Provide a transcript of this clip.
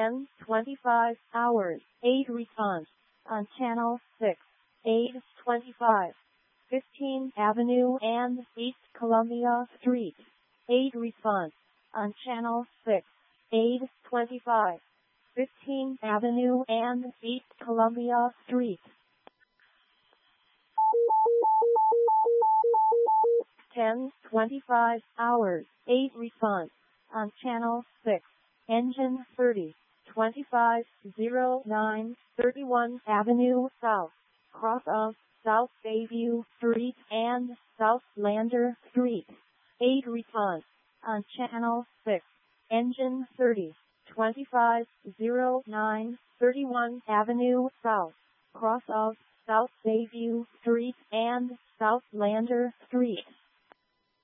10:25 hours. 8 response on channel 6. 8:25. 15th Avenue and East Columbia Street. 8 response on channel 6. 8:25. 15th Avenue and East Columbia Street. 10:25 hours. 8 response on channel 6. Engine 30. 2509 31 Avenue South. Cross of South Bayview Street and South Lander Street. 8 response on channel 6. Engine 30. 2509 31 Avenue South. Cross of South Bayview Street and South Lander Street.